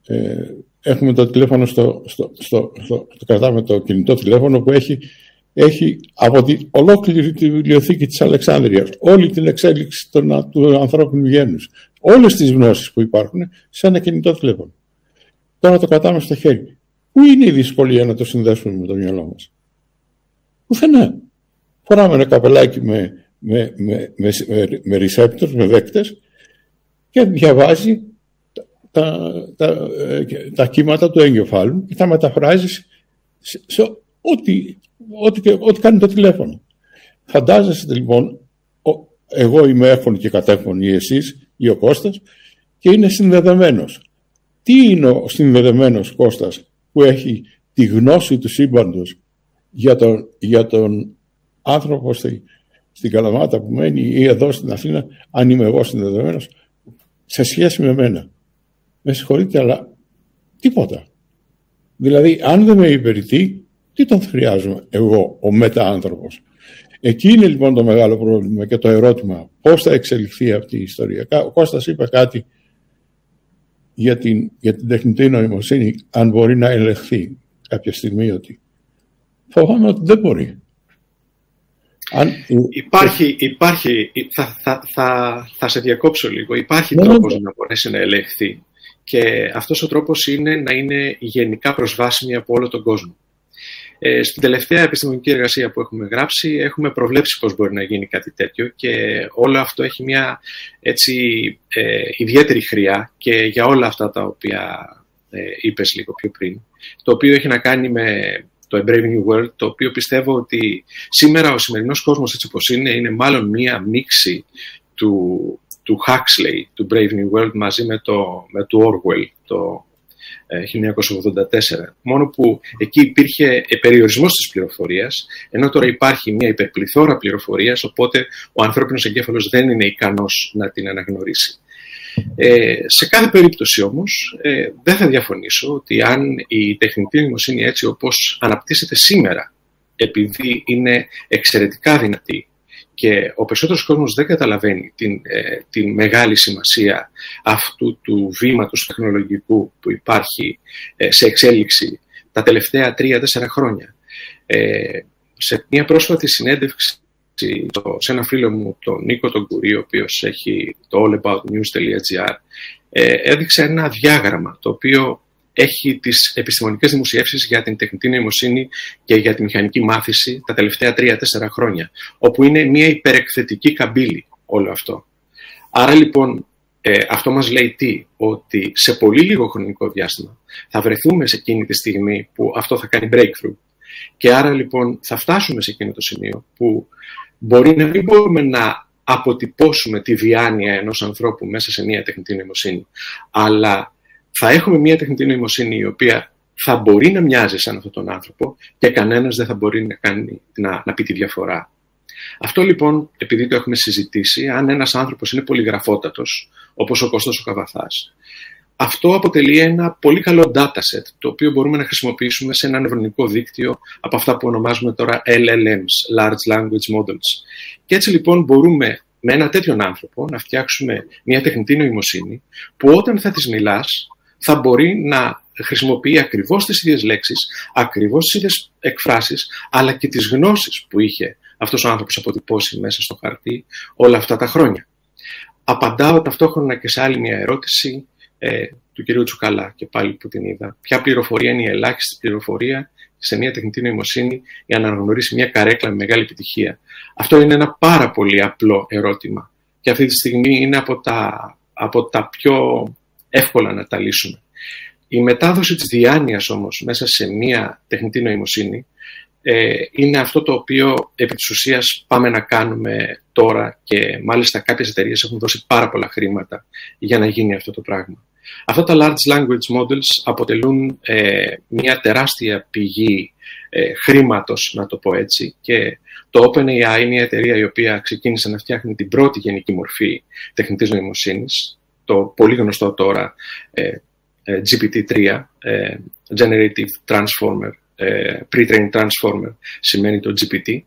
έχουμε το τηλέφωνο κρατάμε το κινητό τηλέφωνο που έχει από την ολόκληρη τη βιβλιοθήκη της Αλεξάνδρειας, όλη την εξέλιξη του ανθρώπινου γένους, όλες τις γνώσεις που υπάρχουν σε ένα κινητό τηλέφωνο. Τώρα το κρατάμε στο χέρι. Πού είναι η δυσκολία να το συνδέσουμε με το μυαλό μας? Πουθενά. Φοράμε ένα καπελάκι με receptors, με δέκτες, και διαβάζει τα κύματα του εγκεφάλου και τα μεταφράζει σε ό,τι κάνει το τηλέφωνο. Φαντάζεστε λοιπόν, εγώ είμαι έφων και κατέφων, ή εσείς ή ο Κώστας, και είναι συνδεδεμένος. Τι είναι ο συνδεδεμένος Κώστας που έχει τη γνώση του σύμπαντος για τον άνθρωπο στην Καλαμάτα που μένει ή εδώ στην Αθήνα, αν είμαι εγώ συνδεδεμένος, σε σχέση με μένα? Με συγχωρείτε, αλλά τίποτα. Δηλαδή, αν δεν με υπηρετεί, τι τον χρειάζομαι εγώ, ο μετα-άνθρωπος? Εκεί είναι λοιπόν το μεγάλο πρόβλημα και το ερώτημα, πώς θα εξελιχθεί αυτή η ιστορία. Ο Κώστας είπε κάτι για την τεχνητή νοημοσύνη, αν μπορεί να ελεγχθεί κάποια στιγμή, ότι φοβάμαι ότι δεν μπορεί. Θα σε διακόψω λίγο. Υπάρχει τρόπος να μπορέσει να ελεγχθεί, και αυτός ο τρόπος είναι να είναι γενικά προσβάσιμη από όλο τον κόσμο. Στην τελευταία επιστημονική εργασία που έχουμε γράψει, έχουμε προβλέψει πώς μπορεί να γίνει κάτι τέτοιο, και όλο αυτό έχει μια ιδιαίτερη χρειά και για όλα αυτά τα οποία είπες λίγο πιο πριν, το οποίο έχει να κάνει με το A Brave New World, το οποίο πιστεύω ότι σήμερα ο σημερινός κόσμος, έτσι όπως είναι μάλλον μία μίξη του Huxley, του Brave New World, μαζί με το Orwell, το 1984. Μόνο που εκεί υπήρχε περιορισμός της πληροφορίας, ενώ τώρα υπάρχει μια υπερπληθώρα πληροφορίας, οπότε ο ανθρώπινος εγκέφαλος δεν είναι ικανός να την αναγνωρίσει. Σε κάθε περίπτωση όμως δεν θα διαφωνήσω ότι αν η τεχνητή νοημοσύνη, έτσι όπως αναπτύσσεται σήμερα, επειδή είναι εξαιρετικά δυνατή και ο περισσότερος κόσμος δεν καταλαβαίνει την μεγάλη σημασία αυτού του βήματος τεχνολογικού που υπάρχει σε εξέλιξη τα τελευταία 3-4 χρόνια. Σε μια πρόσφατη συνέντευξη σε ένα φίλο μου, τον Νίκο τον Κουρί, ο οποίος έχει το allaboutnews.gr, έδειξε ένα διάγραμμα το οποίο έχει τις επιστημονικές δημοσιεύσεις για την τεχνητή νοημοσύνη και για τη μηχανική μάθηση τα τελευταία 3-4 χρόνια, όπου είναι μια υπερεκθετική καμπύλη όλο αυτό. Άρα λοιπόν αυτό μας λέει τι? Ότι σε πολύ λίγο χρονικό διάστημα θα βρεθούμε σε εκείνη τη στιγμή που αυτό θα κάνει breakthrough, και άρα λοιπόν θα φτάσουμε σε εκείνο το σημείο που μπορεί να μην μπορούμε να αποτυπώσουμε τη διάνοια ενός ανθρώπου μέσα σε μια τεχνητή νοημοσύνη, αλλά θα έχουμε μια τεχνητή νοημοσύνη η οποία θα μπορεί να μοιάζει σαν αυτόν τον άνθρωπο και κανένας δεν θα μπορεί να πει τη διαφορά. Αυτό λοιπόν, επειδή το έχουμε συζητήσει, αν ένας άνθρωπος είναι πολυγραφότατος, όπως ο Κώστας ο Καβαθάς, αυτό αποτελεί ένα πολύ καλό dataset, το οποίο μπορούμε να χρησιμοποιήσουμε σε ένα νευρονικό δίκτυο από αυτά που ονομάζουμε τώρα LLMs, Large Language Models. Και έτσι λοιπόν μπορούμε με ένα τέτοιον άνθρωπο να φτιάξουμε μια τεχνητή νοημοσύνη που όταν θα της μιλάς θα μπορεί να χρησιμοποιεί ακριβώς τις ίδιες λέξεις, ακριβώς τις ίδιες εκφράσεις, αλλά και τις γνώσεις που είχε αυτός ο άνθρωπος αποτυπώσει μέσα στο χαρτί όλα αυτά τα χρόνια. Απαντάω ταυτόχρονα και σε άλλη μια ερώτηση του κυρίου Τσουκαλά, και πάλι που την είδα. Ποια πληροφορία είναι η ελάχιστη πληροφορία σε μια τεχνητή νοημοσύνη για να αναγνωρίσει μια καρέκλα με μεγάλη επιτυχία? Αυτό είναι ένα πάρα πολύ απλό ερώτημα και αυτή τη στιγμή είναι από τα πιο εύκολα να τα λύσουμε. Η μετάδοση της διάνοιας όμως μέσα σε μια τεχνητή νοημοσύνη είναι αυτό το οποίο επί της ουσίας πάμε να κάνουμε τώρα, και μάλιστα κάποιες εταιρείες έχουν δώσει πάρα πολλά χρήματα για να γίνει αυτό το πράγμα. Αυτά τα large language models αποτελούν μια τεράστια πηγή χρήματος, να το πω έτσι, και το OpenAI είναι μια εταιρεία η οποία ξεκίνησε να φτιάχνει την πρώτη γενική μορφή τεχνητής νοημοσύνης, το πολύ γνωστό τώρα GPT-3, Generative Transformer, Pre-trained Transformer σημαίνει το GPT,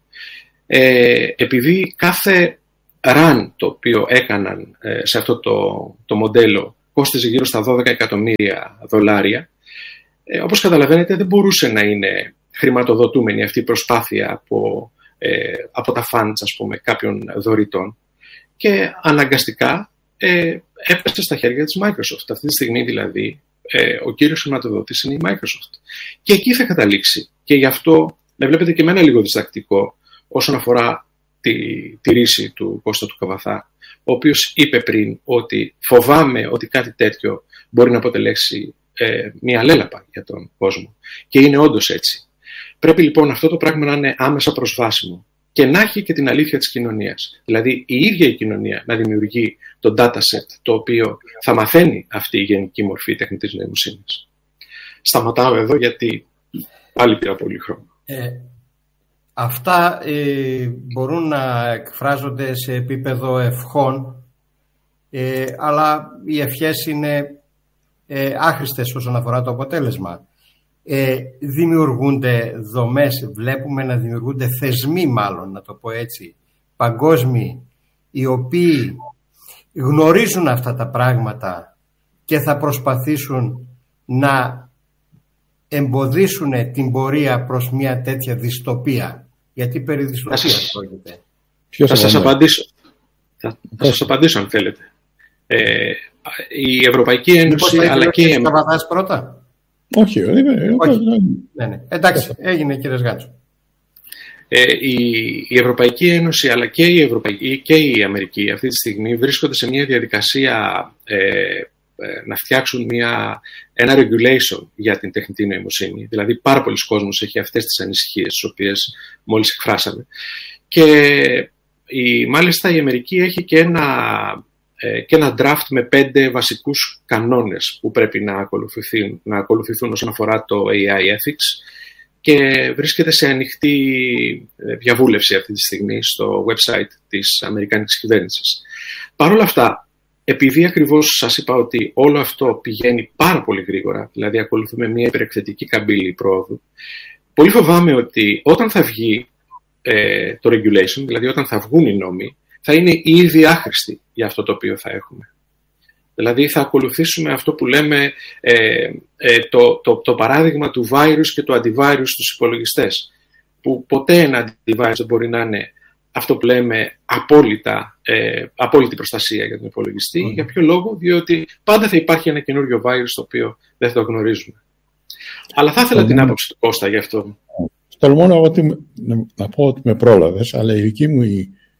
επειδή κάθε run το οποίο έκαναν σε αυτό το μοντέλο κόστιζε γύρω στα $12 εκατομμύρια. Όπως καταλαβαίνετε, δεν μπορούσε να είναι χρηματοδοτούμενη αυτή η προσπάθεια από τα funds, ας πούμε, κάποιων δωρητών, και αναγκαστικά έπεσε στα χέρια της Microsoft. Αυτή τη στιγμή δηλαδή ο κύριος χρηματοδότης είναι η Microsoft. Και εκεί θα καταλήξει. Και γι' αυτό με βλέπετε και εμένα λίγο διστακτικό όσον αφορά τη ρίση του Κώστα του Καβαθά, ο οποίος είπε πριν ότι φοβάμαι ότι κάτι τέτοιο μπορεί να αποτελέσει μια λέλαπα για τον κόσμο. Και είναι όντως έτσι. Πρέπει λοιπόν αυτό το πράγμα να είναι άμεσα προσβάσιμο και να έχει και την αλήθεια της κοινωνίας. Δηλαδή η ίδια η κοινωνία να δημιουργεί το dataset το οποίο θα μαθαίνει αυτή η γενική μορφή τεχνητής νοημοσύνης. Σταματάω εδώ γιατί πάλι πήρα πολύ χρόνο. Αυτά μπορούν να εκφράζονται σε επίπεδο ευχών, αλλά οι ευχές είναι άχρηστες όσον αφορά το αποτέλεσμα. Δημιουργούνται δομές, βλέπουμε να δημιουργούνται θεσμοί, μάλλον να το πω έτσι, παγκόσμιοι, οι οποίοι γνωρίζουν αυτά τα πράγματα και θα προσπαθήσουν να εμποδίσουν την πορεία προς μια τέτοια δυστοπία. Γιατί περί δυστοπίας πρόκειται. Θα σας απαντήσω αν θέλετε. Η Ευρωπαϊκή Ένωση αλλά και η Αμερική. Πρώτα. Όχι. Ναι. Εντάξει, έγινε κύριε Γάτσο. Η Ευρωπαϊκή Ένωση αλλά και η Αμερική αυτή τη στιγμή βρίσκονται σε μια διαδικασία να φτιάξουν ένα regulation για την τεχνητή νοημοσύνη. Δηλαδή πάρα πολλοί κόσμος έχει αυτές τις ανησυχίες τις οποίες μόλις εκφράσαμε. Και μάλιστα η Αμερική έχει και ένα draft με 5 βασικούς κανόνες που πρέπει να ακολουθηθούν όσον αφορά το AI ethics και βρίσκεται σε ανοιχτή διαβούλευση αυτή τη στιγμή στο website της αμερικανικής κυβέρνησης. Παρ' όλα αυτά, επειδή ακριβώς σας είπα ότι όλο αυτό πηγαίνει πάρα πολύ γρήγορα, δηλαδή ακολουθούμε μια υπερεκθετική καμπύλη πρόοδου, πολύ φοβάμαι ότι όταν θα βγει το regulation, δηλαδή όταν θα βγουν οι νόμοι, θα είναι ήδη άχρηστοι για αυτό το οποίο θα έχουμε. Δηλαδή θα ακολουθήσουμε αυτό που λέμε το παράδειγμα του virus και του antivirus στους υπολογιστές, που ποτέ ένα antivirus δεν μπορεί να είναι αυτό που λέμε απόλυτη προστασία για τον υπολογιστή. Για ποιο λόγο? Διότι πάντα θα υπάρχει ένα καινούριο virus το οποίο δεν θα το γνωρίζουμε. Αλλά θα ήθελα την άποψη του Κώστα γι' αυτό. Τολμώ να πω ότι με πρόλαβες, αλλά η δική μου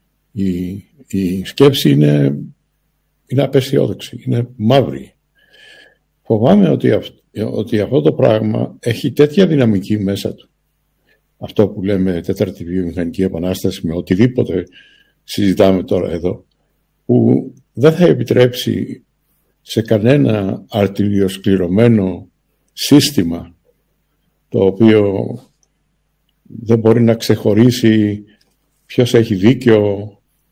η σκέψη είναι απεσιόδοξη, είναι μαύρη. Φοβάμαι ότι αυτό το πράγμα έχει τέτοια δυναμική μέσα του. Αυτό που λέμε τέταρτη βιομηχανική επανάσταση, με οτιδήποτε συζητάμε τώρα εδώ, που δεν θα επιτρέψει σε κανένα αρτιλιοσκληρωμένο σύστημα το οποίο δεν μπορεί να ξεχωρίσει ποιος έχει δίκιο.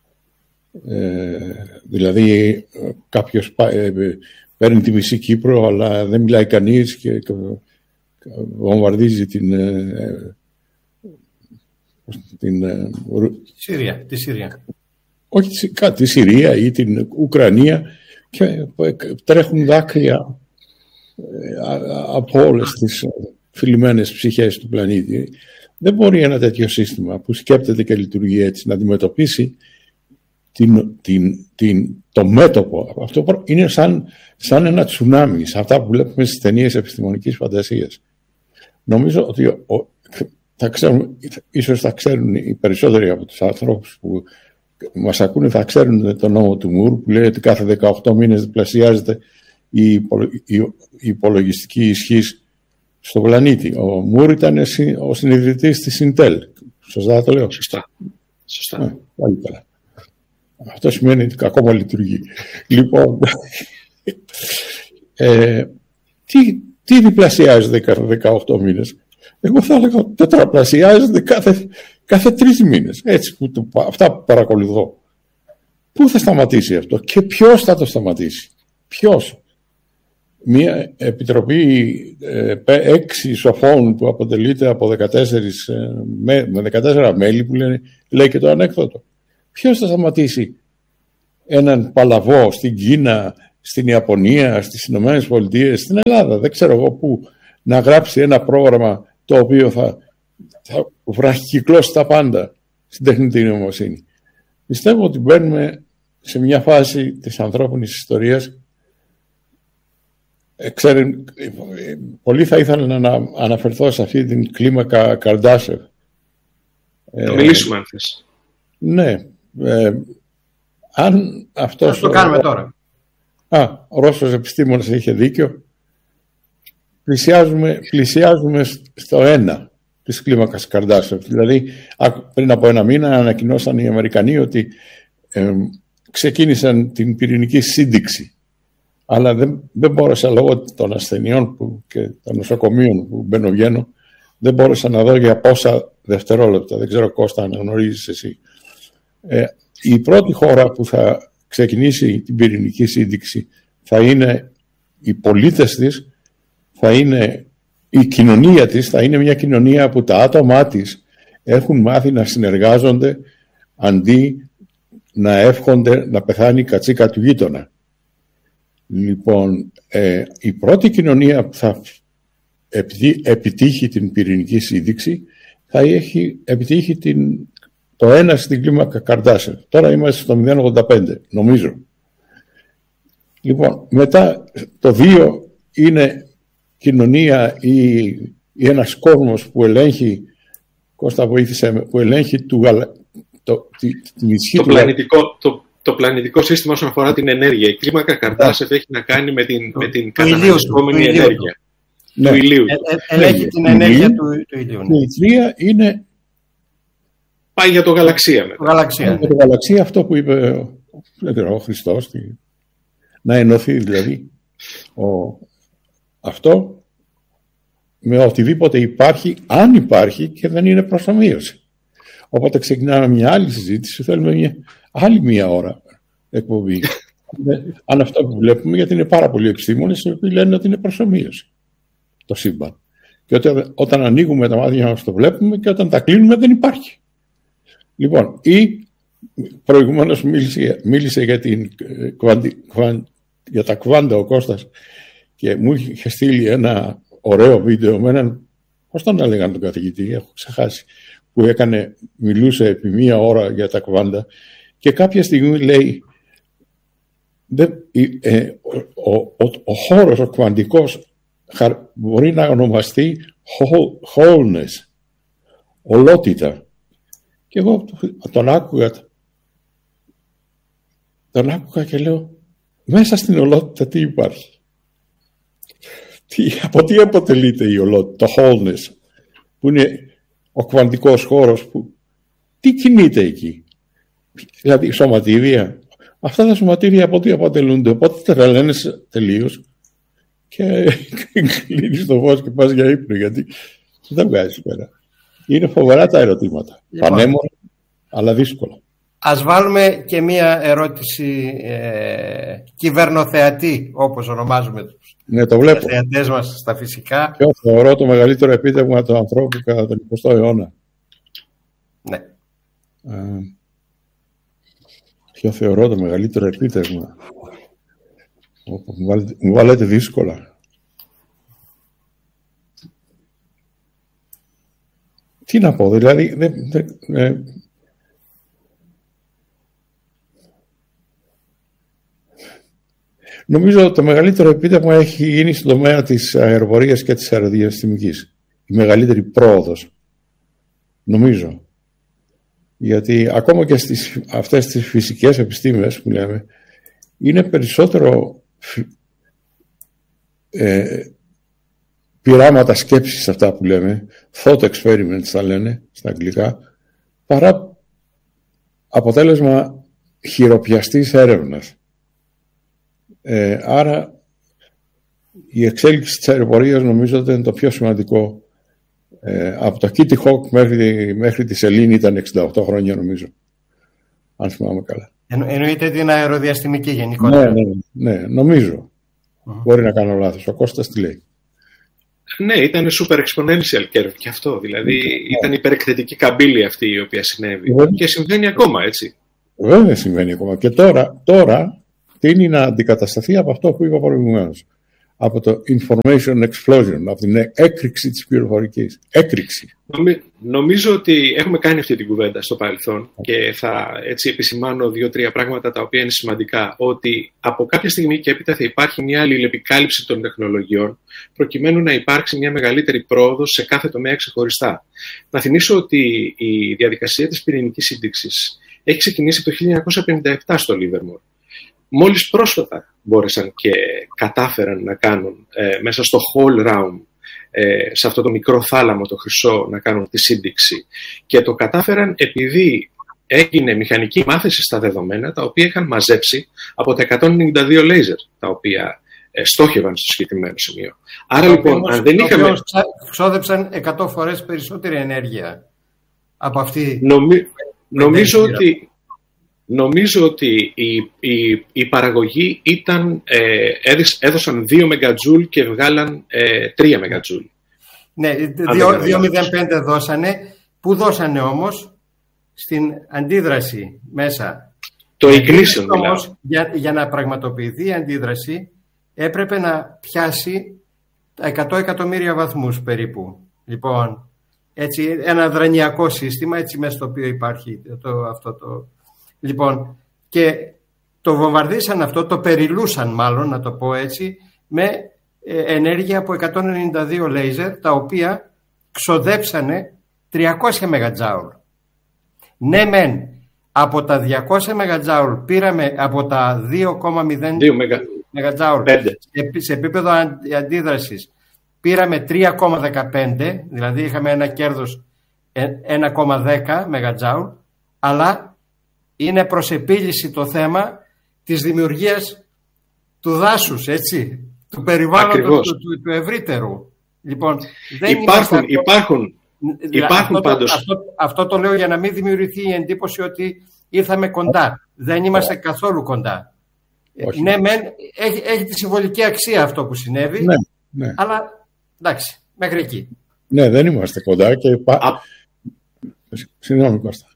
Δηλαδή κάποιος παίρνει τη μισή Κύπρο αλλά δεν μιλάει κανείς και βομβαρδίζει τη Συρία. Όχι τη Συρία ή την Ουκρανία και τρέχουν δάκρυα από όλες τις φιλημένες ψυχές του πλανήτη. Δεν μπορεί ένα τέτοιο σύστημα που σκέπτεται και λειτουργεί έτσι να αντιμετωπίσει το μέτωπο. Αυτό είναι σαν ένα τσουνάμι, σε αυτά που βλέπουμε στις ταινίες επιστημονικής φαντασίας. Νομίζω ότι ίσως θα ξέρουν οι περισσότεροι από τους ανθρώπους που μας ακούνε, θα ξέρουν τον νόμο του Μουρ που λέει ότι κάθε 18 μήνες διπλασιάζεται η υπολογιστική ισχύς στον πλανήτη. Ο Μουρ ήταν ο συνειδητής της Intel. Σωστά το λέω? Σωστά. Πάλι καλά. Αυτό σημαίνει ότι ακόμα λειτουργεί. Λοιπόν, τι διπλασιάζεται κάθε 18 μήνες? Εγώ θα έλεγα ότι τετραπλασιάζεται κάθε 3 μήνες. Έτσι, αυτά που παρακολουθώ. Πού θα σταματήσει αυτό και ποιος θα το σταματήσει? Ποιος? Μια επιτροπή 6 σοφών που αποτελείται από 14 μέλη που λέει και το ανέκδοτο. Ποιος θα σταματήσει έναν παλαβό στην Κίνα, στην Ιαπωνία, στις Ηνωμένες Πολιτείες, στην Ελλάδα, δεν ξέρω εγώ πού, να γράψει ένα πρόγραμμα το οποίο θα βραχικυκλώσει τα πάντα στην τεχνητή νοημοσύνη. Πιστεύω ότι μπαίνουμε σε μια φάση της ανθρώπινης ιστορίας. Πολύ θα ήθελα να αναφερθώ σε αυτή την κλίμακα Καρντάσεφ. Το μιλήσουμε αν θες. Ναι. Αν αυτός... Ας το κάνουμε τώρα. Ο Ρώσος επιστήμονας είχε δίκιο. Πλησιάζουμε στο 1 της κλίμακας Καρντάσεφ. Δηλαδή, πριν από ένα μήνα ανακοινώσαν οι Αμερικανοί ότι ξεκίνησαν την πυρηνική σύνδεξη. Αλλά δεν μπόρεσα, λόγω των ασθενειών και των νοσοκομείων που μπαίνω-βγαίνω, δεν μπόρεσα να δω για πόσα δευτερόλεπτα. Δεν ξέρω, Κώστα, αν γνωρίζεις εσύ. Η πρώτη χώρα που θα ξεκινήσει την πυρηνική σύνδεξη θα είναι οι πολίτες της, θα είναι η κοινωνία της, θα είναι μια κοινωνία που τα άτομά της έχουν μάθει να συνεργάζονται αντί να εύχονται να πεθάνει η κατσίκα του γείτονα. Λοιπόν, η πρώτη κοινωνία που θα επιτύχει την πυρηνική σύνδεξη θα έχει επιτύχει το 1 στην κλίμακα Καρντάσεφ. Τώρα είμαστε στο 0,85, νομίζω. Λοιπόν, μετά το 2 είναι κοινωνία ή ένας κόσμος που ελέγχει, Κώστα βοήθησε με, που ελέγχει την ισχύ το πλανητικό σύστημα όσον αφορά την ενέργεια. Η κλίμακα Καρντάσεφ έχει να κάνει με την καταναλωσόμενη ενέργεια του ηλίου. Ελέγχει την ενέργεια του ηλίου. Η 3 είναι... Πάει για το γαλαξία μετά. Για το γαλαξία, αυτό που είπε ο Χριστός, να ενωθεί δηλαδή αυτό με οτιδήποτε υπάρχει, αν υπάρχει και δεν είναι προσομοίωση. Οπότε ξεκινάμε μια άλλη συζήτηση, θέλουμε άλλη μία ώρα εκπομπή. Αν αυτό που βλέπουμε, γιατί είναι πάρα πολλοί επιστήμονες οι οποίοι λένε ότι είναι προσομοίωση το σύμπαν. Και όταν ανοίγουμε τα μάτια μας το βλέπουμε και όταν τα κλείνουμε δεν υπάρχει. Λοιπόν, προηγουμένως μίλησε για τα κουβάντα ο Κώστας και μου είχε στείλει ένα ωραίο βίντεο με έναν, πώς τον έλεγαν τον καθηγητή, έχω ξεχάσει, που μιλούσε επί 1 ώρα για τα κουβάντα και κάποια στιγμή λέει ο χώρος, ο κουβαντικός μπορεί να ονομαστεί wholeness, ολότητα. Και εγώ τον άκουγα και λέω, μέσα στην ολότητα τι υπάρχει? Από τι αποτελείται η ολότητα, το wholeness, που είναι ο κουβαντικός χώρος, τι κινείται εκεί? Δηλαδή σωματίδια. Αυτά τα σωματίδια από τι αποτελούνται? Οπότε τρελαίνεσαι τελείως και κλείνεις το φως και πας για ύπνο, γιατί δεν βγάζεις πέρα. Είναι φοβερά τα ερωτήματα. Πανέμορφα, αλλά δύσκολα. Ας βάλουμε και μία ερώτηση κυβερνοθεατή, όπως ονομάζουμε τους θεατές μας στα φυσικά. Ποιο θεωρώ το μεγαλύτερο επίτευγμα του ανθρώπου κατά τον 20ο αιώνα? Ναι. Ποιο θεωρώ το μεγαλύτερο επίτευγμα? Μου βάλετε δύσκολα. Τι να πω, δηλαδή νομίζω ότι το μεγαλύτερο επίτευγμα έχει γίνει στον τομέα της αεροπορίας και της αεροδιαστημικής. Η μεγαλύτερη πρόοδος, νομίζω. Γιατί ακόμα και στις αυτές τις φυσικές επιστήμες που λέμε, είναι περισσότερο πειράματα σκέψης αυτά που λέμε, thought experiments θα λένε στα αγγλικά, παρά αποτέλεσμα χειροπιαστής έρευνας. Άρα η εξέλιξη της αεροπορίας νομίζω ότι είναι το πιο σημαντικό. Από το Kitty Hawk μέχρι τη Σελήνη ήταν 68 χρόνια νομίζω, αν θυμάμαι καλά. Εννοείται την αεροδιαστημική γενικότερα. Ναι, νομίζω. Μπορεί να κάνω λάθος. Ο Κώστας τι λέει? Ναι, ήταν super exponential curve και αυτό. Δηλαδή ήταν υπερεκθετική καμπύλη αυτή η οποία συνέβη. Και συμβαίνει ακόμα, έτσι. Βέβαια συμβαίνει ακόμα. Και τώρα προτείνει να αντικατασταθεί από αυτό που είπα προηγουμένως. Από το information explosion, από την έκρηξη της πληροφορικής. Έκρηξη. Νομίζω ότι έχουμε κάνει αυτή την κουβέντα στο παρελθόν και θα έτσι επισημάνω 2-3 πράγματα τα οποία είναι σημαντικά. Ότι από κάποια στιγμή και έπειτα θα υπάρχει μια αλληλεπικάλυψη των τεχνολογιών προκειμένου να υπάρξει μια μεγαλύτερη πρόοδος σε κάθε τομέα ξεχωριστά. Να θυμίσω ότι η διαδικασία της πυρηνικής σύνδεξης έχει ξεκινήσει το 1957 στο Livermore. Μόλις πρόσφατα μπόρεσαν και κατάφεραν να κάνουν μέσα στο whole round, σε αυτό το μικρό θάλαμο το χρυσό, να κάνουν τη σύνδεξη. Και το κατάφεραν επειδή έγινε μηχανική μάθηση στα δεδομένα τα οποία είχαν μαζέψει από τα 192 λέιζερ τα οποία στόχευαν στο συγκεκριμένο σημείο. Άρα λοιπόν, αν δεν είχαμε... Ξόδεψαν 100 φορές περισσότερη ενέργεια από αυτή... Νομίζω ότι η παραγωγή έδωσαν 2 MJ και βγάλαν 3 MJ. Ναι, 2,05 δώσανε. Πού δώσανε όμως? Στην αντίδραση μέσα. Το ignition όμως, για να πραγματοποιηθεί η αντίδραση έπρεπε να πιάσει 100 εκατομμύρια βαθμούς περίπου. Λοιπόν, έτσι, ένα δρανειακό σύστημα, έτσι μέσα στο οποίο υπάρχει αυτό το... Λοιπόν, και το βομβαρδίσαν αυτό, το περιλούσαν μάλλον, να το πω έτσι, με ενέργεια από 192 λέιζερ, τα οποία ξοδέψανε 300 μεγατζάουλ. Ναι μεν, από τα 200 μεγατζάουλ πήραμε από τα 2,02 μεγατζάουλ σε επίπεδο αντίδρασης, πήραμε 3,15, δηλαδή είχαμε ένα κέρδος 1,10 μεγατζάουλ, αλλά είναι προς επίλυση το θέμα της δημιουργίας του δάσους, έτσι, του περιβάλλοντος του ευρύτερου. Λοιπόν, δεν υπάρχουν πάντως. Αυτό το λέω για να μην δημιουργηθεί η εντύπωση ότι ήρθαμε κοντά. Δεν είμαστε καθόλου κοντά. Ναι, έχει τη συμβολική αξία αυτό που συνέβη, ναι. Αλλά εντάξει, μέχρι εκεί. Ναι, δεν είμαστε κοντά και συγγνώμη Κώστα.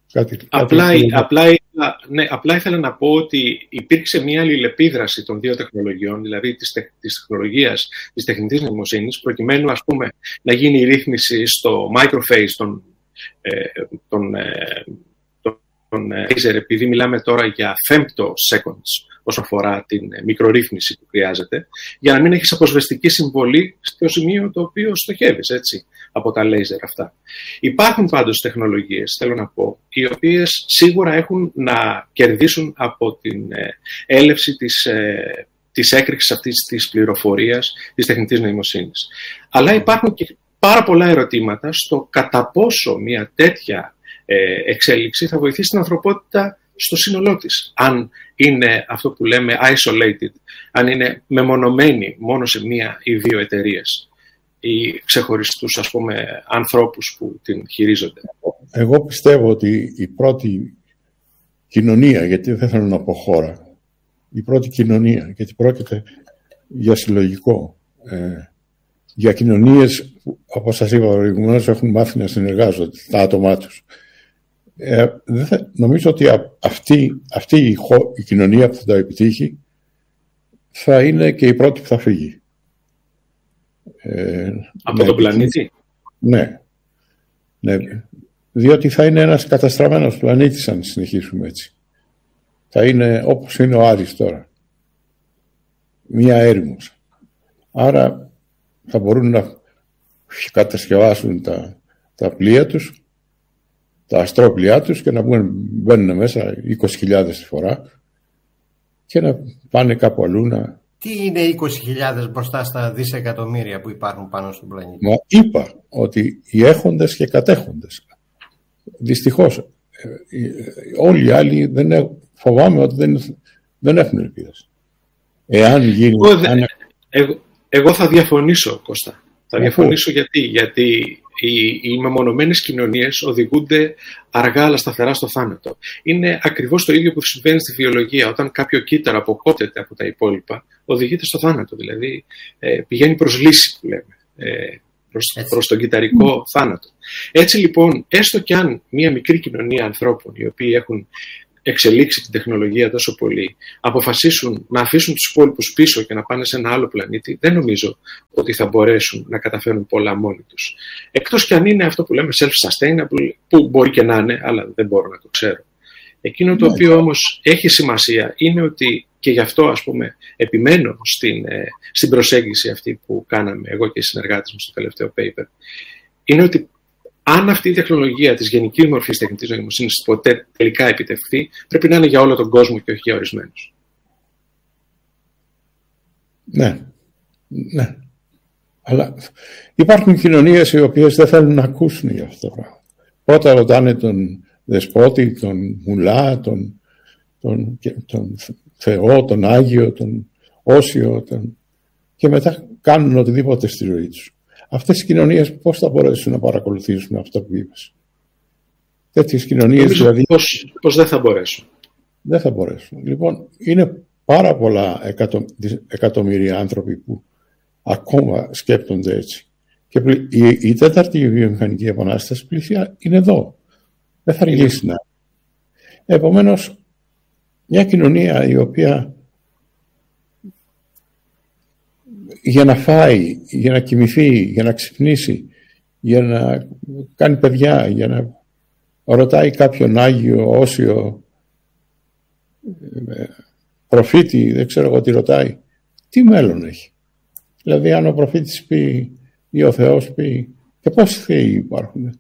Απλά ήθελα να πω ότι υπήρξε μια αλληλεπίδραση των δύο τεχνολογιών, δηλαδή της τεχνολογίας της τεχνητής νοημοσύνης, προκειμένου ας πούμε, να γίνει η ρύθμιση στο microphase των laser, επειδή μιλάμε τώρα για femtoseconds όσον αφορά την μικρορύθμιση που χρειάζεται, για να μην έχεις αποσβεστική συμβολή στο σημείο το οποίο στοχεύεις, έτσι, από τα λέιζερ αυτά. Υπάρχουν πάντως τεχνολογίες, θέλω να πω, οι οποίες σίγουρα έχουν να κερδίσουν από την έλευση της έκρηξης αυτής της πληροφορίας της τεχνητής νοημοσύνης. Αλλά υπάρχουν και πάρα πολλά ερωτήματα στο κατά πόσο μια τέτοια εξέλιξη θα βοηθήσει την ανθρωπότητα στο σύνολό της. Αν είναι αυτό που λέμε isolated, αν είναι μεμονωμένη μόνο σε μία ή δύο εταιρείες ή ξεχωριστούς, ας πούμε, ανθρώπους που την χειρίζονται. Εγώ πιστεύω ότι η πρώτη κοινωνία, γιατί δεν θέλω να πω χώρα, η πρώτη κοινωνία, γιατί πρόκειται για συλλογικό, για κοινωνίες που, όπως σας είπα προηγουμένως, έχουν μάθει να συνεργάζονται τα άτομά τους. Νομίζω ότι αυτή η κοινωνία που θα τα επιτύχει θα είναι και η πρώτη που θα φύγει. Από τον πλανήτη. Ναι. Διότι θα είναι ένας καταστραμμένος πλανήτης αν συνεχίσουμε έτσι. Θα είναι όπως είναι ο Άρης τώρα. Μία έρημος. Άρα θα μπορούν να κατασκευάσουν τα πλοία τους, τα αστρόπλοιά τους και να μπαίνουν μέσα 20.000 τη φορά και να πάνε κάπου αλλού να... Τι είναι 20.000 μπροστά στα δισεκατομμύρια που υπάρχουν πάνω στον πλανήτη? Μα είπα ότι οι έχοντες και κατέχοντες. Δυστυχώς όλοι οι άλλοι φοβάμαι ότι δεν έχουν ελπίδες. Εάν γίνει... Εγώ θα διαφωνήσω, Κώστα. Θα διαφωνήσω γιατί οι μεμονωμένες κοινωνίες οδηγούνται αργά αλλά σταθερά στο θάνατο. Είναι ακριβώς το ίδιο που συμβαίνει στη βιολογία. Όταν κάποιο κύτταρο αποκόπτεται από τα υπόλοιπα, οδηγείται στο θάνατο. Δηλαδή πηγαίνει προς λύση, που λέμε, προς τον κυταρικό θάνατο. Έτσι λοιπόν, έστω κι αν μια μικρή κοινωνία ανθρώπων, οι οποίοι έχουν εξελίξει την τεχνολογία τόσο πολύ, αποφασίσουν να αφήσουν τους υπόλοιπους πίσω και να πάνε σε ένα άλλο πλανήτη, δεν νομίζω ότι θα μπορέσουν να καταφέρουν πολλά μόνοι τους. Εκτός κι αν είναι αυτό που λέμε self-sustainable, που μπορεί και να είναι, αλλά δεν μπορώ να το ξέρω. Εκείνο το οποίο όμως έχει σημασία είναι ότι, και γι' αυτό ας πούμε επιμένω στην προσέγγιση αυτή που κάναμε εγώ και οι συνεργάτες μου στο τελευταίο paper, είναι ότι αν αυτή η τεχνολογία της γενικής μορφής τεχνητής νοημοσύνης ποτέ τελικά επιτευχθεί, πρέπει να είναι για όλο τον κόσμο και όχι για ορισμένους. Ναι. Αλλά υπάρχουν κοινωνίες οι οποίες δεν θέλουν να ακούσουν για αυτό το πράγμα. Πρώτα ρωτάνε τον δεσπότη, τον μουλά, τον Θεό, τον Άγιο, τον Όσιο, και μετά κάνουν οτιδήποτε στη ζωή τους. Αυτές οι κοινωνίες πώς θα μπορέσουν να παρακολουθήσουν αυτό που είπες? Τέτοιες κοινωνίες δηλαδή... Πώς δεν θα μπορέσουν. Δεν θα μπορέσουν. Λοιπόν, είναι πάρα πολλά εκατομμύρια άνθρωποι που ακόμα σκέπτονται έτσι. Και η τέταρτη βιομηχανική επανάσταση πλησιά είναι εδώ. Δεν θα αργήσει να. Επομένως, μια κοινωνία η οποία για να φάει, για να κοιμηθεί, για να ξυπνήσει, για να κάνει παιδιά, για να ρωτάει κάποιον Άγιο, Όσιο, προφήτη, δεν ξέρω εγώ τι ρωτάει, τι μέλλον έχει? Δηλαδή αν ο προφήτης πει ή ο Θεός πει, και πόσοι θεοί υπάρχουν?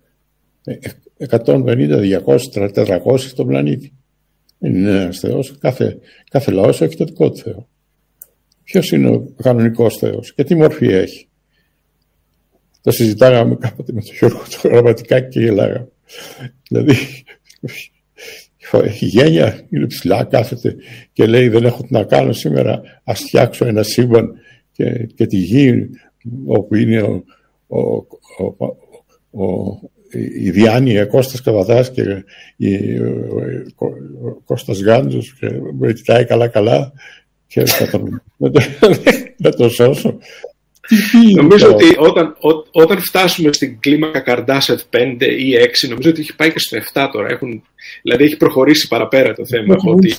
150, 200, 400 στον πλανήτη. Δεν είναι ένας Θεός. Κάθε λαός έχει το δικό του Θεό. Ποιος είναι ο κανονικός Θεός και τι μορφή έχει? Το συζητάγαμε κάποτε με τον Γιώργο του Γραμματικάκη και γελάγαμε. Δηλαδή έχει γένεια, είναι ψηλά, κάθεται και λέει δεν έχω τι να κάνω σήμερα, ας φτιάξω ένα σύμπαν και τη γη όπου είναι η Διάνοια, Κώστας Καβαδάς και ο Κώστας Γάντζος, και με κοιτάει καλά και θα τον σώσω. Νομίζω ότι όταν φτάσουμε στην κλίμακα Καρντάσεφ 5 ή 6, νομίζω ότι έχει πάει και στο 7 τώρα. Δηλαδή έχει προχωρήσει παραπέρα το θέμα.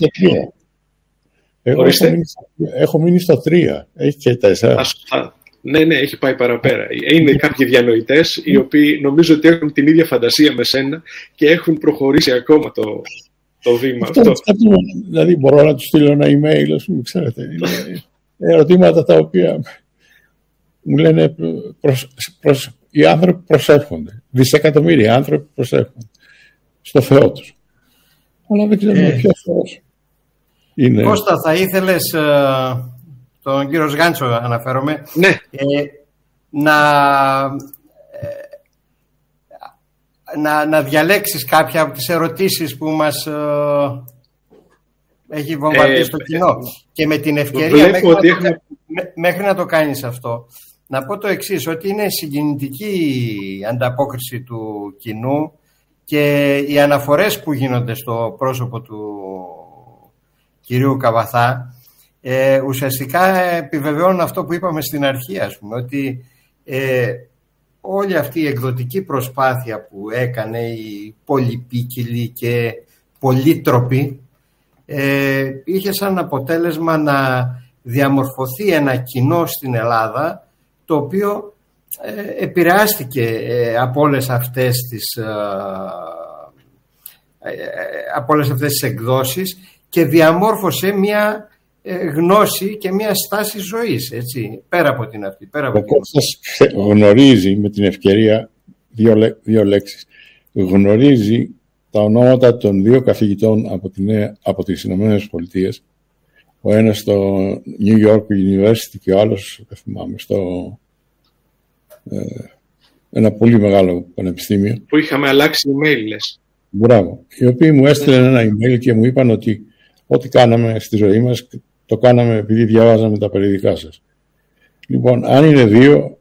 Έχω μείνει στο 3. Έχει και 4. Ναι, έχει πάει παραπέρα. Είναι κάποιοι διανοητές οι οποίοι νομίζω ότι έχουν την ίδια φαντασία με σένα και έχουν προχωρήσει ακόμα το βήμα αυτό. Δηλαδή μπορώ να του στείλω ένα email, ας πούμε, ξέρετε. Είναι ερωτήματα τα οποία μου λένε οι άνθρωποι προσεύχονται. Δισεκατομμύρια άνθρωποι προσεύχονται στο Θεό τους. Αλλά δεν ξέρουμε ποιος Θεός είναι. Κώστα, θα ήθελες, τον κύριο Σγάντσο αναφέρομαι, ναι. να διαλέξεις κάποια από τις ερωτήσεις που μας έχει βομβαρδίσει το κοινό. Και με την ευκαιρία, μέχρι να το κάνεις αυτό, να πω το εξής, ότι είναι συγκινητική η ανταπόκριση του κοινού και οι αναφορές που γίνονται στο πρόσωπο του κυρίου Καβαθά ουσιαστικά επιβεβαιώνουν αυτό που είπαμε στην αρχή, ας πούμε, ότι όλη αυτή η εκδοτική προσπάθεια που έκανε η πολυπίκυλη και πολύτροπη είχε σαν αποτέλεσμα να διαμορφωθεί ένα κοινό στην Ελλάδα το οποίο επηρεάστηκε από όλες αυτές τις εκδόσεις και διαμόρφωσε μια γνώση και μια στάση ζωής, έτσι, πέρα από την αυτή. Ο Κώστας γνωρίζει, με την ευκαιρία, δύο λέξεις, γνωρίζει τα ονόματα των δύο καθηγητών από τις Ηνωμένες Πολιτείες, ο ένας στο New York University και ο άλλος, δεν θυμάμαι, στο ένα πολύ μεγάλο πανεπιστήμιο. Που είχαμε αλλάξει email, λες. Μπράβο. Οι οποίοι μου έστειλαν ένα email και μου είπαν ότι ό,τι κάναμε στη ζωή μας το κάναμε επειδή διαβάζαμε τα περιοδικά σας. Λοιπόν, αν είναι δύο,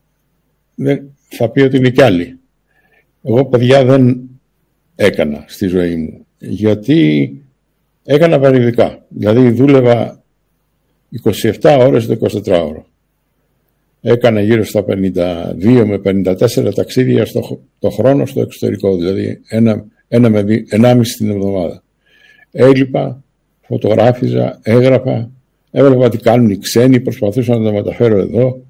θα πει ότι είναι κι άλλοι. Εγώ, παιδιά, δεν έκανα στη ζωή μου, γιατί έκανα περιοδικά. Δηλαδή δούλευα 27 ώρες το 24ωρο. Έκανα γύρω στα 52 με 54 ταξίδια το χρόνο στο εξωτερικό, δηλαδή 1,5 την εβδομάδα. έλειπα, φωτογράφιζα, έγραφα, έβλεπα τι κάνουν οι ξένοι, προσπαθούσα να τα μεταφέρω εδώ.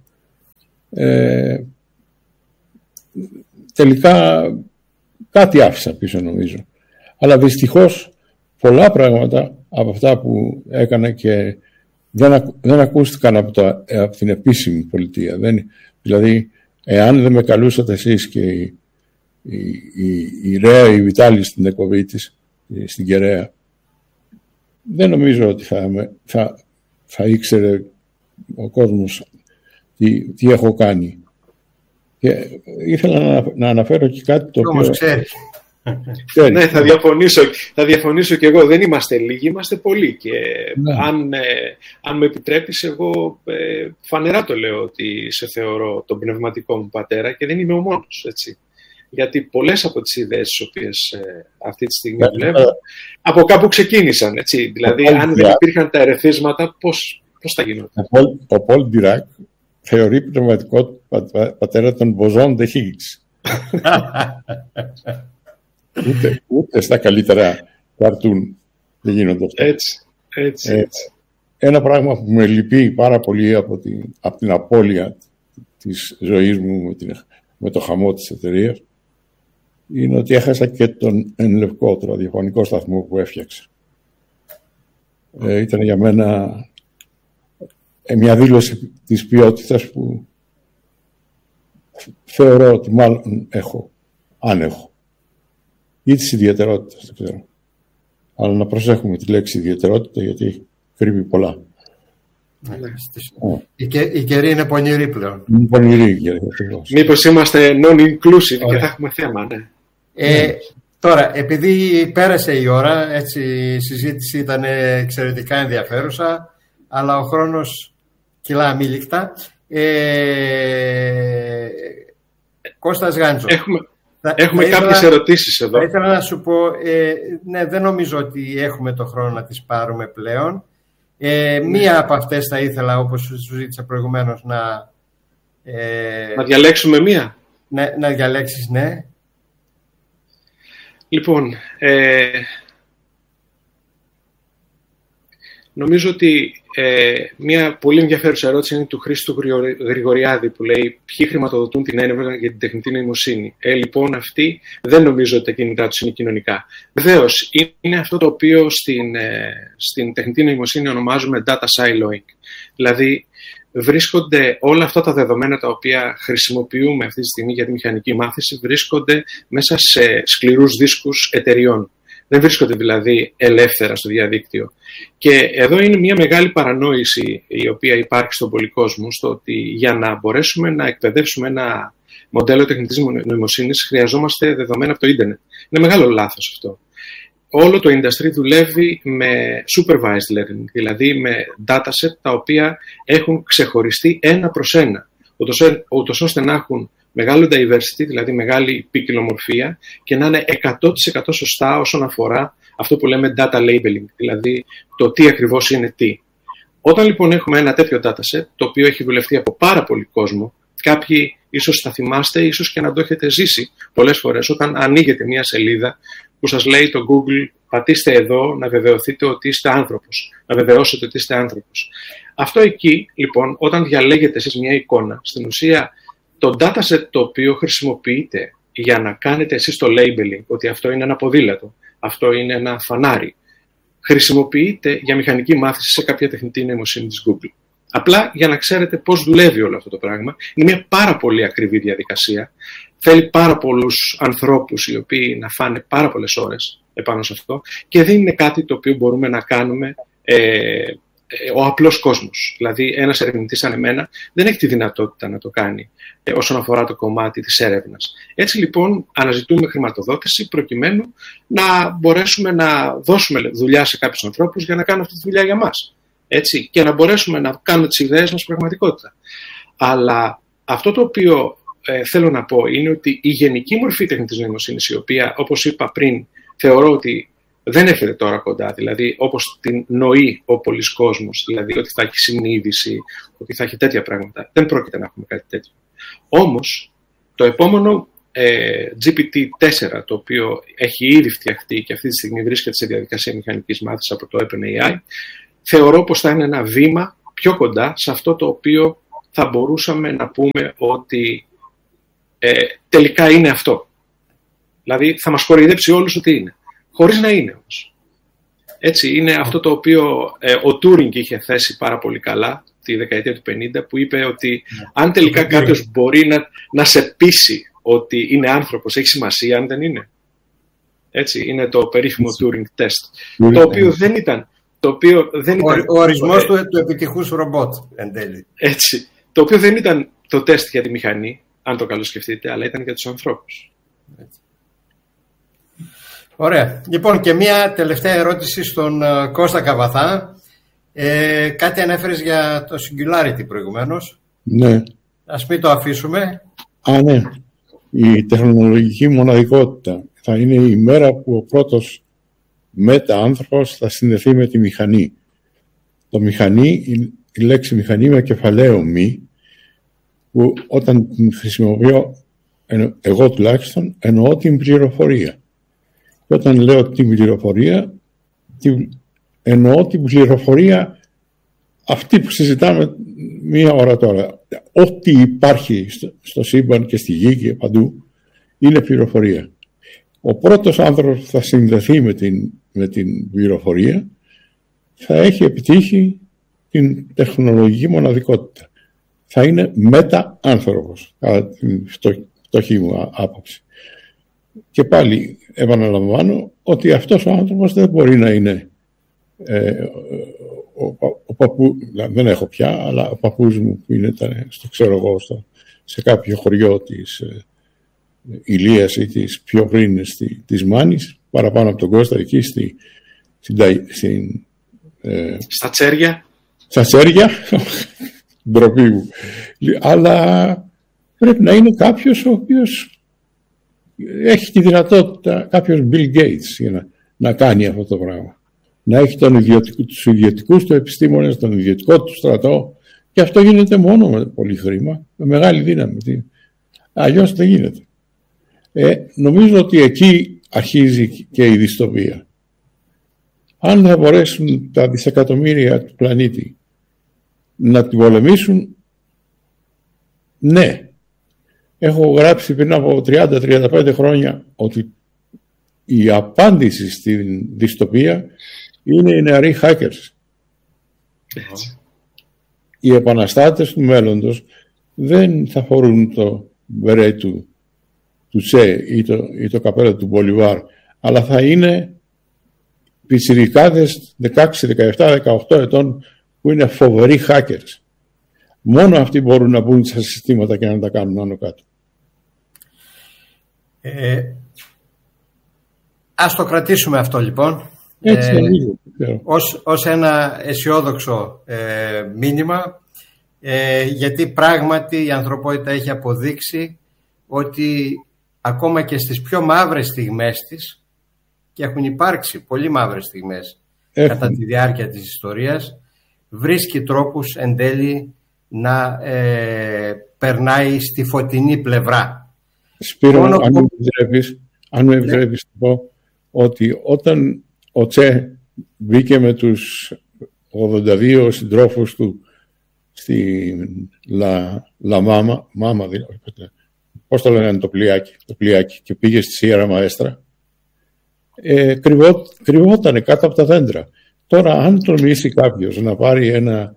Τελικά κάτι άφησα πίσω, νομίζω. Αλλά δυστυχώς πολλά πράγματα από αυτά που έκανα και δεν ακούστηκαν από την επίσημη πολιτεία. Δηλαδή, εάν δεν με καλούσατε εσείς και η Ρέα, η Βιτάλη στην εκπομπή της, στην Κεραία, δεν νομίζω ότι θα ήξερε ο κόσμος τι έχω κάνει. Και ήθελα να αναφέρω και κάτι το οποίο... ξέρεις. Ναι, θα διαφωνήσω και εγώ. Δεν είμαστε λίγοι, είμαστε πολλοί. Και ναι. Αν με επιτρέπεις, εγώ φανερά το λέω ότι σε θεωρώ τον πνευματικό μου πατέρα και δεν είμαι ο μόνος, έτσι. Γιατί πολλές από τις ιδέες τις οποίες αυτή τη στιγμή βλέπω, από κάπου ξεκίνησαν, έτσι. Δηλαδή, αν δεν υπήρχαν τα ερεθίσματα, πώς θα γινόταν. Ο Πολ Ντιράκ θεωρεί πνευματικό πατέρα των Μποζόν de Higgs. Ούτε στα καλύτερα καρτούν δεν γίνονται αυτά. Έτσι. Ένα πράγμα που με λυπεί πάρα πολύ από την απώλεια της ζωής μου με το χαμό της εταιρείας είναι ότι έχασα και τον Εν Λευκό, το ραδιοφωνικό σταθμό που έφτιαξα. Ήταν για μένα μια δήλωση της ποιότητας που θεωρώ ότι μάλλον έχω, αν έχω. Ή της ιδιαιτερότητας, δεν ξέρω. Αλλά να προσέχουμε τη λέξη ιδιαιτερότητα, γιατί κρύβει πολλά. Η καιρή είναι πονηρή πλέον. Είναι πονηρή η καιρή. Μήπως είμαστε non-inclusive και θα έχουμε θέμα, ναι. Τώρα, επειδή πέρασε η ώρα, έτσι, η συζήτηση ήταν εξαιρετικά ενδιαφέρουσα, αλλά ο χρόνος κυλά αμήλικτα. Κώστας Γάντζο. Έχουμε κάποιες ερωτήσεις εδώ. Θα ήθελα να σου πω, ναι, δεν νομίζω ότι έχουμε το χρόνο να τις πάρουμε πλέον. Μία από αυτές θα ήθελα, όπως σου ζήτησα προηγουμένως, να διαλέξουμε μία. Ναι, να διαλέξεις, ναι. Λοιπόν, νομίζω ότι μια πολύ ενδιαφέρουσα ερώτηση είναι του Χρήστου Γρηγοριάδη που λέει ποιοι χρηματοδοτούν την έρευνα για την τεχνητή νοημοσύνη. Λοιπόν, αυτοί δεν νομίζω ότι τα κίνητρά τους είναι κοινωνικά. Βεβαίως, είναι αυτό το οποίο στην τεχνητή νοημοσύνη ονομάζουμε data siloing. Δηλαδή, βρίσκονται όλα αυτά τα δεδομένα τα οποία χρησιμοποιούμε αυτή τη στιγμή για τη μηχανική μάθηση, βρίσκονται μέσα σε σκληρούς δίσκους εταιριών. Δεν βρίσκονται δηλαδή ελεύθερα στο διαδίκτυο. Και εδώ είναι μια μεγάλη παρανόηση η οποία υπάρχει στον πολυκόσμο, στο ότι για να μπορέσουμε να εκπαιδεύσουμε ένα μοντέλο τεχνητής νοημοσύνης χρειαζόμαστε δεδομένα από το ίντερνετ. Είναι μεγάλο λάθος αυτό. Όλο το industry δουλεύει με supervised learning, δηλαδή με dataset τα οποία έχουν ξεχωριστεί ένα προς ένα, ούτως ώστε να έχουν μεγάλο diversity, δηλαδή μεγάλη ποικιλομορφία και να είναι 100% σωστά όσον αφορά αυτό που λέμε data labeling, δηλαδή το τι ακριβώς είναι τι. Όταν λοιπόν έχουμε ένα τέτοιο dataset, το οποίο έχει δουλευτεί από πάρα πολύ κόσμο, κάποιοι ίσως θα θυμάστε, ίσως και να το έχετε ζήσει πολλές φορές, όταν ανοίγετε μια σελίδα που σας λέει το Google, πατήστε εδώ να βεβαιωθείτε ότι είστε άνθρωπος, να βεβαιώσετε ότι είστε άνθρωπος. Αυτό εκεί, λοιπόν, όταν διαλέγετε εσείς μια εικόνα, στην ουσία το dataset το οποίο χρησιμοποιείτε για να κάνετε εσείς το labeling, ότι αυτό είναι ένα ποδήλατο, αυτό είναι ένα φανάρι, χρησιμοποιείται για μηχανική μάθηση σε κάποια τεχνητή νοημοσύνη της Google. Απλά για να ξέρετε πώς δουλεύει όλο αυτό το πράγμα. Είναι μια πάρα πολύ ακριβή διαδικασία. Θέλει πάρα πολλούς ανθρώπους οι οποίοι να φάνε πάρα πολλές ώρες επάνω σε αυτό και δεν είναι κάτι το οποίο μπορούμε να κάνουμε ο απλός κόσμος. Δηλαδή ένας ερευνητής σαν εμένα δεν έχει τη δυνατότητα να το κάνει όσον αφορά το κομμάτι της έρευνας. Έτσι λοιπόν αναζητούμε χρηματοδότηση προκειμένου να μπορέσουμε να δώσουμε δουλειά σε κάποιους ανθρώπους για να κάνουν αυτή τη δουλειά για μας. Έτσι, και να μπορέσουμε να κάνουμε τις ιδέες μας πραγματικότητα. Αλλά αυτό το οποίο θέλω να πω είναι ότι η γενική μορφή τεχνητής νοημοσύνης, η οποία, όπως είπα πριν, θεωρώ ότι δεν έρχεται τώρα κοντά, δηλαδή όπως την νοεί ο πολύς κόσμος, δηλαδή ότι θα έχει συνείδηση, ότι θα έχει τέτοια πράγματα. Δεν πρόκειται να έχουμε κάτι τέτοιο. Όμως, το επόμενο GPT-4, το οποίο έχει ήδη φτιαχτεί και αυτή τη στιγμή βρίσκεται σε διαδικασία μηχανικής μάθησης από το OpenAI, θεωρώ πως θα είναι ένα βήμα πιο κοντά σε αυτό το οποίο θα μπορούσαμε να πούμε ότι τελικά είναι αυτό. Δηλαδή θα μας κοροϊδέψει όλους ότι είναι, χωρίς να είναι όμως. Έτσι, είναι αυτό το οποίο ο Τούρινγκ είχε θέσει πάρα πολύ καλά τη δεκαετία του 50, που είπε ότι αν τελικά κάποιος μπορεί να σε πείσει ότι είναι άνθρωπος, έχει σημασία αν δεν είναι. Έτσι, είναι το περίφημο Turing test, το οποίο δεν ήταν... Ο ορισμός του επιτυχούς ρομπότ, εν τέλει. Έτσι, το οποίο δεν ήταν το τεστ για τη μηχανή, αν το καλοσκεφτείτε, αλλά ήταν για τους ανθρώπους. Έτσι. Ωραία. Λοιπόν, και μία τελευταία ερώτηση στον Κώστα Καβαθά. Κάτι ανέφερες για το Singularity προηγουμένως. Ναι. Ας μην το αφήσουμε. Ναι. Η τεχνολογική μοναδικότητα θα είναι η μέρα που ο πρώτος μετα-άνθρωπος θα συνδεθεί με τη μηχανή. Το μηχανή, η λέξη μηχανή με κεφαλαίο μη, που όταν την χρησιμοποιώ, εγώ τουλάχιστον, εννοώ την πληροφορία. Και όταν λέω την πληροφορία, εννοώ την πληροφορία αυτή που συζητάμε μία ώρα τώρα. Ό,τι υπάρχει στο σύμπαν και στη γη και παντού είναι πληροφορία. Ο πρώτος άνθρωπος που θα συνδεθεί με την πληροφορία θα έχει επιτύχει την τεχνολογική μοναδικότητα. Θα είναι μετα-άνθρωπος, κατά την φτωχή μου άποψη. Και πάλι επαναλαμβάνω ότι αυτός ο άνθρωπος δεν μπορεί να είναι ο παππού, δεν έχω πια, αλλά ο παππούς μου που είναι, ξέρω εγώ, σε κάποιο χωριό της Ηλίας ή της πιο πριν της Μάνης, παραπάνω από τον Κώστα, εκεί στα Τσέρια. Στα Τσέρια, ντροπή μου. Αλλά πρέπει να είναι κάποιος ο οποίος έχει τη δυνατότητα, κάποιος Bill Gates, για να κάνει αυτό το πράγμα. Να έχει τους ιδιωτικούς του επιστήμονες, τον ιδιωτικό του στρατό, και αυτό γίνεται μόνο με πολύ χρήμα, με μεγάλη δύναμη. Αλλιώς δεν γίνεται. Νομίζω ότι εκεί αρχίζει και η δυστοπία. Αν θα μπορέσουν τα δισεκατομμύρια του πλανήτη να την πολεμήσουν, ναι. Έχω γράψει πριν από 30-35 χρόνια ότι η απάντηση στην δυστοπία είναι οι νεαροί hackers. Οι επαναστάτες του μέλλοντος δεν θα φορούν το μπερέ του Τσε ή το καπέλο του Μπολιβάρ, αλλά θα είναι πιτσιρικάδες 16, 17, 18 ετών που είναι φοβεροί hackers. Μόνο αυτοί μπορούν να μπουν στα συστήματα και να τα κάνουν άνω κάτω. Ας το κρατήσουμε αυτό λοιπόν. Έτσι, ως ένα αισιόδοξο μήνυμα, γιατί πράγματι η ανθρωπότητα έχει αποδείξει ότι ακόμα και στις πιο μαύρες στιγμές της, και έχουν υπάρξει πολύ μαύρες στιγμές κατά τη διάρκεια της ιστορίας, βρίσκει τρόπους εν τέλει να περνάει στη φωτεινή πλευρά. Σπύρο, αν με επιτρέπεις να πω ότι όταν ο Τσε μπήκε με τους 82 συντρόφους του στη Μάμα, πώς το λέγανε το πλοιάκι, και πήγε στη Σιέρα Μαέστρα, κρυβότανε κάτω από τα δέντρα. Τώρα αν τολμήσει κάποιος να πάρει ένα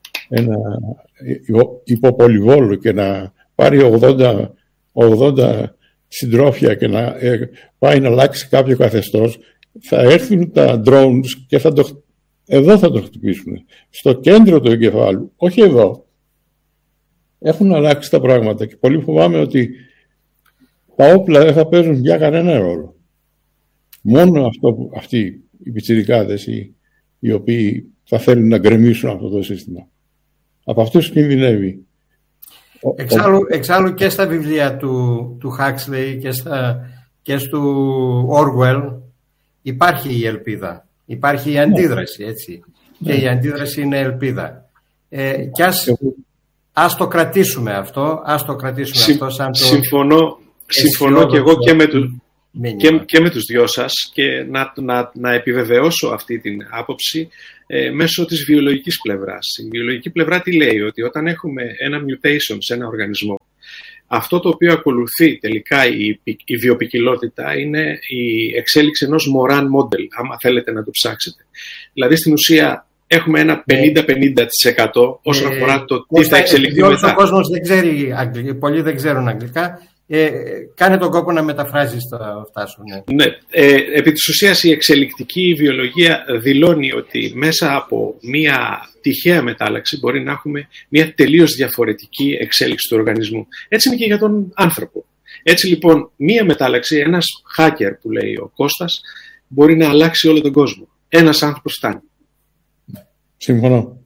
υποπολιβόλο και να πάρει 80 συντρόφια και να πάει να αλλάξει κάποιο καθεστώς, θα έρθουν τα drones και εδώ θα το χτυπήσουν. Στο κέντρο του εγκεφάλου, όχι εδώ. Έχουν αλλάξει τα πράγματα και πολύ φοβάμαι ότι τα όπλα δεν θα παίζουν πια κανένα ρόλο. Μόνο αυτοί οι πιτσιρικάδες οι οποίοι θα θέλουν να γκρεμίσουν αυτό το σύστημα. Από αυτούς κινδυνεύει. Εξάλλου και στα βιβλία του Huxley και του Orwell υπάρχει η ελπίδα. Υπάρχει η αντίδραση, έτσι. Και η αντίδραση είναι ελπίδα. Και ας το κρατήσουμε αυτό. Ας το κρατήσουμε αυτό σαν το... συμφωνώ και εγώ και με τους δυο σας, και να επιβεβαιώσω αυτή την άποψη μέσω της βιολογικής πλευράς. Η βιολογική πλευρά τι λέει? Ότι όταν έχουμε ένα mutation σε ένα οργανισμό, αυτό το οποίο ακολουθεί τελικά η βιοποικιλότητα είναι η εξέλιξη ενός Moran model, άμα θέλετε να το ψάξετε. Δηλαδή στην ουσία έχουμε ένα 50-50% όσον αφορά το τι θα εξελιχθεί μετά. Ο κόσμος δεν ξέρει αγγλικά, πολλοί δεν ξέρουν αγγλικά. Κάνε τον κόπο να μεταφράζεις αυτά σου. Ναι. Επί της ουσίας η εξελικτική βιολογία δηλώνει ότι μέσα από μια τυχαία μετάλλαξη μπορεί να έχουμε μια τελείως διαφορετική εξέλιξη του οργανισμού. Έτσι είναι και για τον άνθρωπο. Έτσι λοιπόν μια μετάλλαξη, ένας hacker που λέει ο Κώστας, μπορεί να αλλάξει όλο τον κόσμο. Ένας άνθρωπος φτάνει. Συμφωνώ.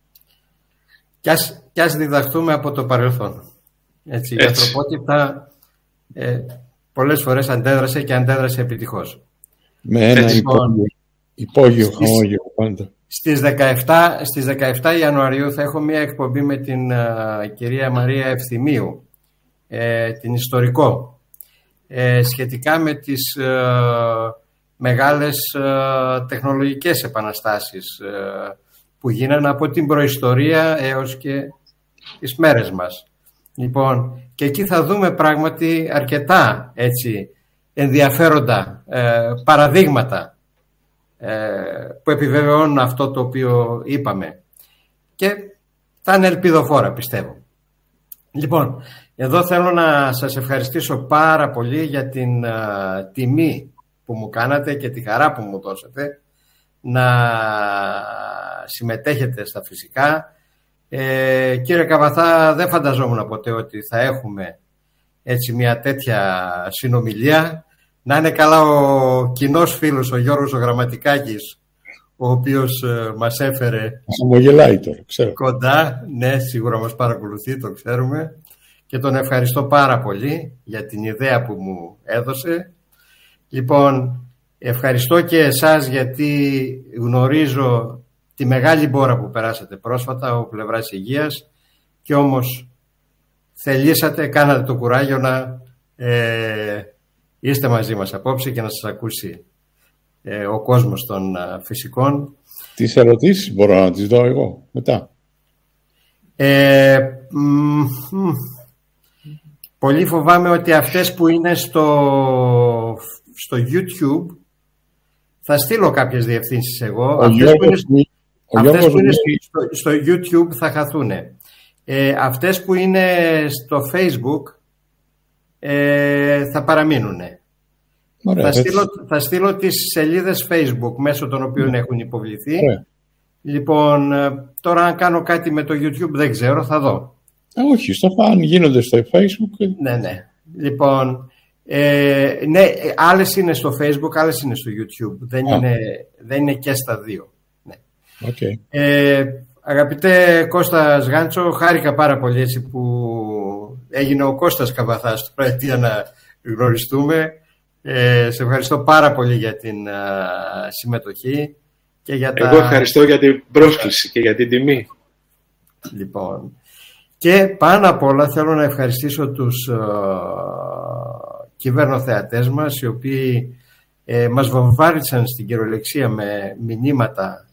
Κι ας διδαχθούμε από το παρελθόν. Έτσι. Η ανθρωπότητα πολλές φορές αντέδρασε και αντέδρασε επιτυχώς. Με ένα υπόγειο χαμόγελο πάντα. Στις 17 Ιανουαρίου θα έχω μια εκπομπή με την κυρία Μαρία Ευθυμίου, την ιστορικό, σχετικά με τις μεγάλες τεχνολογικές επαναστάσεις που γίνανε από την προϊστορία έως και τις μέρες μας. Λοιπόν, και εκεί θα δούμε πράγματι αρκετά έτσι ενδιαφέροντα παραδείγματα που επιβεβαιώνουν αυτό το οποίο είπαμε, και θα είναι ελπιδοφόρα, πιστεύω. Λοιπόν, εδώ θέλω να σας ευχαριστήσω πάρα πολύ για την τιμή που μου κάνατε και τη χαρά που μου δώσατε να συμμετέχετε στα φυσικά. Κύριε Καβαθά, δεν φανταζόμουν ποτέ ότι θα έχουμε έτσι μια τέτοια συνομιλία. Να είναι καλά ο κοινός φίλος, ο Γιώργος ο Γραμματικάκης, ο οποίος μας έφερε ξέρω. Κοντά. Ναι, σίγουρα μας παρακολουθεί, το ξέρουμε. Και τον ευχαριστώ πάρα πολύ για την ιδέα που μου έδωσε. Λοιπόν, ευχαριστώ και εσάς, γιατί γνωρίζω τη μεγάλη μπόρα που περάσατε πρόσφατα από πλευράς υγείας, και όμως θελήσατε, κάνατε το κουράγιο να είστε μαζί μας απόψε και να σας ακούσει ο κόσμος των φυσικών. Τις ερωτήσεις μπορώ να τις δω εγώ μετά. Πολύ φοβάμαι ότι αυτές που είναι στο YouTube θα στείλω κάποιες διευθύνσεις εγώ. Αυτές που είναι στο YouTube θα χαθούν. Αυτές που είναι στο Facebook θα παραμείνουν. Ωραία, θα στείλω τις σελίδες Facebook μέσω των οποίων έχουν υποβληθεί. Ωραία. Λοιπόν, τώρα αν κάνω κάτι με το YouTube δεν ξέρω, θα δω. Όχι, αν γίνονται στο Facebook. Ναι. Λοιπόν, ναι, άλλες είναι στο Facebook, άλλες είναι στο YouTube. Δεν είναι και στα δύο. Ναι. Okay. Αγαπητέ Κώστα Γάντσο, χάρηκα πάρα πολύ έτσι που έγινε ο Κώστας Καβαθάς του Πρατεία να γνωριστούμε. Σε ευχαριστώ πάρα πολύ για την συμμετοχή και για Εγώ ευχαριστώ για την πρόσκληση και για την τιμή. Λοιπόν, και πάνω απ' όλα θέλω να ευχαριστήσω τους κυβερνοθεατές μας, οι οποίοι μας βομβάρισαν στην κυριολεξία με μηνύματα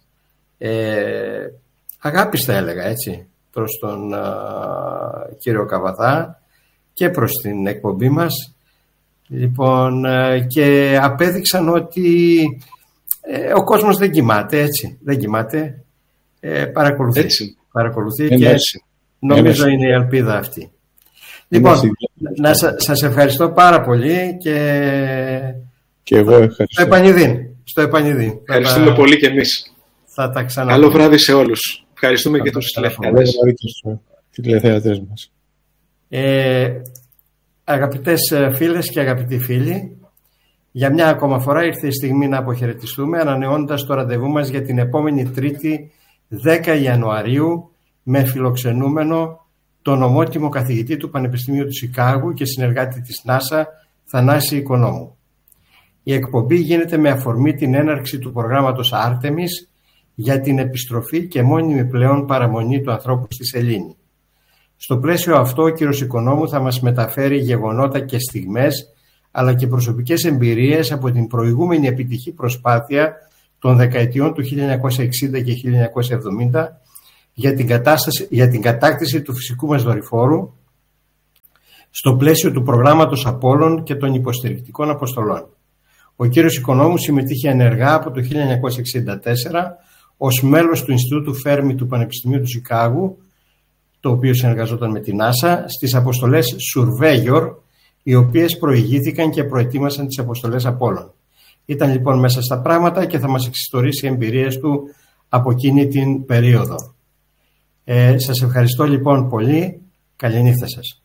αγάπης, θα έλεγα έτσι, προς τον κύριο Καβαθά και προς την εκπομπή μας. Λοιπόν, και απέδειξαν ότι ο κόσμος δεν κοιμάται, έτσι, δεν κοιμάται, παρακολουθεί και έτσι. Νομίζω είναι η ελπίδα αυτή. Λοιπόν, σας ευχαριστώ πάρα πολύ και εγώ ευχαριστώ. Στο επανειδήν. Ευχαριστούμε πολύ και εμείς. Θα τα ξαναπούμε. Καλό βράδυ σε όλους. Ευχαριστούμε και τους τηλεθεατές. Καλό βράδυ στους τηλεθεατές μας. Αγαπητές φίλες και αγαπητοί φίλοι, για μια ακόμα φορά ήρθε η στιγμή να αποχαιρετιστούμε, ανανεώνοντας το ραντεβού μας για την επόμενη Τρίτη 10 Ιανουαρίου με φιλοξενούμενο τον ομότιμο καθηγητή του Πανεπιστημίου του Σικάγου και συνεργάτη της NASA, Θανάση Οικονόμου. Η εκπομπή γίνεται με αφορμή την έναρξη του προγράμματος Άρτεμις για την επιστροφή και μόνιμη πλέον παραμονή του ανθρώπου στη σελήνη. Στο πλαίσιο αυτό, ο κύριος Οικονόμου θα μας μεταφέρει γεγονότα και στιγμές, αλλά και προσωπικές εμπειρίες από την προηγούμενη επιτυχή προσπάθεια των δεκαετιών του 1960 και 1970 για την κατάκτηση του φυσικού μας δορυφόρου στο πλαίσιο του προγράμματος Απόλλων και των υποστηρικτικών αποστολών. Ο κύριος Οικονόμου συμμετείχε ενεργά από το 1964 ως μέλος του Ινστιτούτου Φέρμη του Πανεπιστημίου του Σικάγου, το οποίο συνεργαζόταν με την NASA, στις αποστολές Surveyor, οι οποίες προηγήθηκαν και προετοίμασαν τις αποστολές Απόλλων. Ήταν λοιπόν μέσα στα πράγματα και θα μας εξιστορήσει εμπειρίες του από εκείνη την περίοδο. Σας ευχαριστώ λοιπόν πολύ. Καληνύχτα σας.